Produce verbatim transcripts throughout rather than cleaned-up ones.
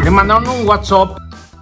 Me mandaron un WhatsApp.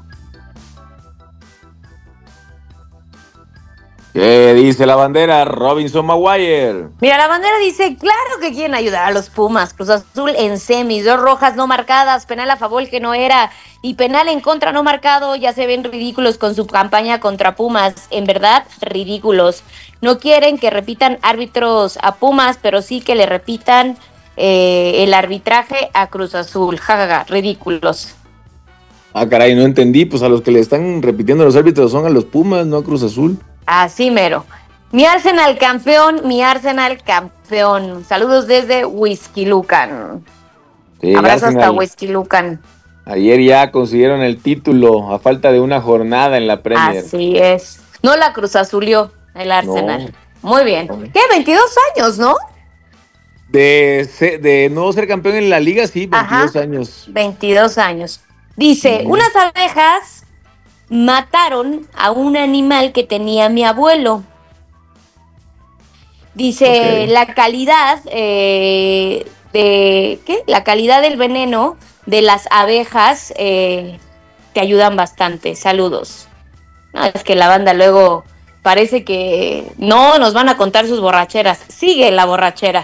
¿Qué dice la bandera? Robinson Maguire. Mira, la bandera dice, claro que quieren ayudar a los Pumas. Cruz Azul en semis, dos rojas no marcadas, penal a favor que no era y penal en contra no marcado. Ya se ven ridículos con su campaña contra Pumas. En verdad, ridículos. No quieren que repitan árbitros a Pumas, pero sí que le repitan eh, el arbitraje a Cruz Azul. Jajaja, ridículos. Ah, caray, no entendí. Pues a los que le están repitiendo los árbitros son a los Pumas, no a Cruz Azul. Así mero. Mi Arsenal campeón, mi Arsenal campeón. Saludos desde Whisky Lucan. Sí, Abrazo Arsenal. hasta Whisky Lucan. Ayer ya consiguieron el título a falta de una jornada en la Premier. Así es. No la Cruz Azulió el Arsenal. No. Muy bien. ¿Qué? veintidós años, ¿no? De, ser, de no ser campeón en la liga, sí, veintidós Ajá, años. veintidós años. Dice, Mm. unas abejas mataron a un animal que tenía mi abuelo. Dice, Ok. la calidad eh, de, ¿qué? La calidad del veneno de las abejas eh, te ayudan bastante. Saludos. No, es que la banda luego parece que no nos van a contar sus borracheras. Sigue la borrachera.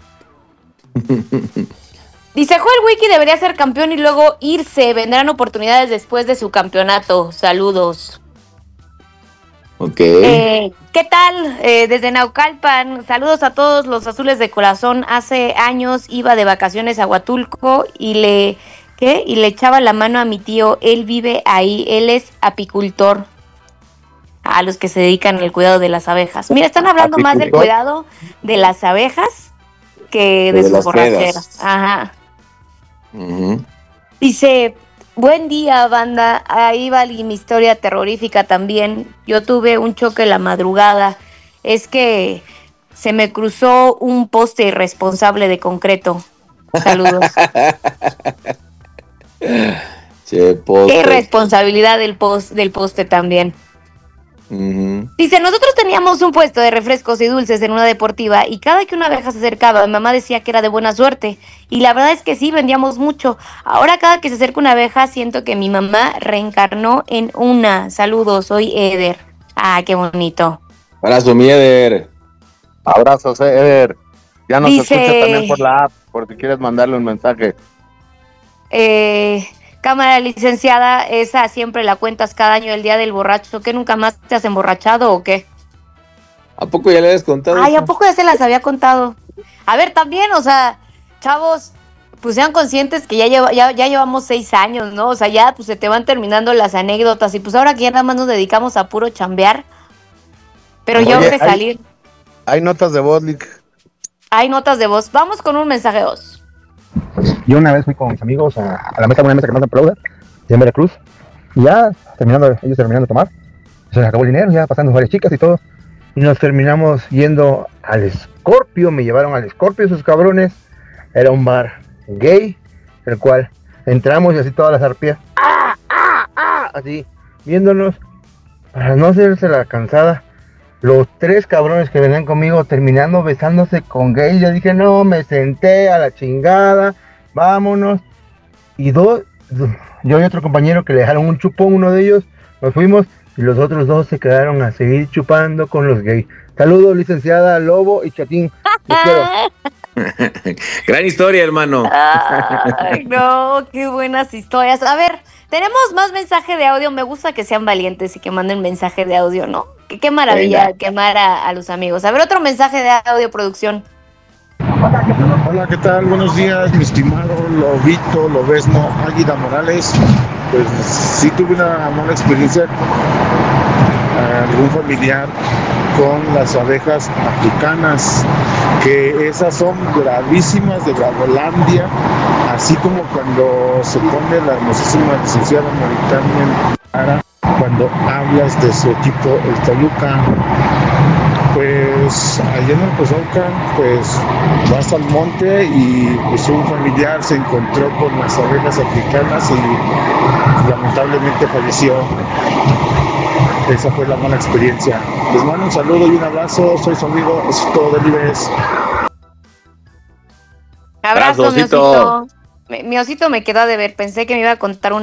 Dice, Joel Wiki debería ser campeón y luego irse. Vendrán oportunidades después de su campeonato. Saludos. Ok. Eh, ¿Qué tal? Eh, desde Naucalpan, saludos a todos los azules de corazón. Hace años iba de vacaciones a Huatulco y le, ¿qué? Y le echaba la mano a mi tío. Él vive ahí, él es apicultor. A los que se dedican al cuidado de las abejas. Mira, están hablando más del ¿Apicultor? cuidado de las abejas que de, De sus las borracheras. pedas. Ajá. Uh-huh. Dice, buen día, banda. Ahí va mi historia terrorífica también. Yo tuve un choque la madrugada. Es que se me cruzó un poste irresponsable de concreto. Saludos. Che, poste. Qué irresponsabilidad del, post, del poste también. Uh-huh. Dice, nosotros teníamos un puesto de refrescos y dulces en una deportiva y cada que una abeja se acercaba, mi mamá decía que era de buena suerte. Y la verdad es que sí, vendíamos mucho. Ahora cada que se acerca una abeja, siento que mi mamá reencarnó en una. Saludos, soy Eder. Ah, qué bonito. Abrazo, mi Eder. Abrazos, eh, Eder. Ya nos Dice- escucha también por la app, por si quieres mandarle un mensaje. Eh, cámara licenciada, esa siempre la cuentas cada año el día del borracho. ¿Qué nunca más te has emborrachado o qué? ¿A poco ya le habías contado Ay, eso? ¿a poco ya se las había contado? A ver, también, o sea, chavos, pues sean conscientes que ya, lleva, ya, ya llevamos seis años, ¿no? O sea, ya pues se te van terminando las anécdotas y pues ahora que ya nada más nos dedicamos a puro chambear, pero ya Oye, urge hay- salir. Hay notas de voz, Lick. Hay notas de voz. Vamos con un mensaje de voz. Yo una vez fui con mis amigos a, a la mesa, una mesa que más me aplauda, en Veracruz, y ya terminando, ellos terminando de tomar, se les acabó el dinero, ya pasando varias chicas y todo, y nos terminamos yendo al Scorpio, me llevaron al Scorpio esos cabrones, era un bar gay, el cual entramos y así todas las arpías, ¡ah, ah, ah! Así, viéndonos, para no hacerse la cansada, los tres cabrones que venían conmigo terminando besándose con gay. Yo dije, no, me senté a la chingada, vámonos. Y dos, yo y otro compañero que le dejaron un chupón, uno de ellos, nos fuimos y los otros dos se quedaron a seguir chupando con los gays. Saludos, licenciada Lobo y Chatín. Les quiero. Gran historia, hermano. Ay, no, qué buenas historias. A ver, tenemos más mensaje de audio. Me gusta que sean valientes y que manden mensaje de audio, ¿no? Qué, qué maravilla Venga. quemar a, a los amigos. A ver, otro mensaje de audio, producción. Hola, ¿qué tal? Buenos días, mi estimado Lobito, Lobesno, Águila Morales. Pues sí tuve una mala experiencia, eh, algún familiar con las abejas africanas, que esas son bravísimas de Bravolandia, así como cuando se pone la hermosísima licenciada Maritania en cara cuando hablas de su equipo, el Toluca. Pues allá en el Pozolcan, pues vas al monte y pues un familiar se encontró con las abejas africanas y lamentablemente falleció. Esa fue la mala experiencia. Les mando un saludo y un abrazo. Soy su amigo Osito Delibes. Abrazo, Abrazo, mi osito. osito. Mi, mi osito me quedó de ver. Pensé que me iba a contar un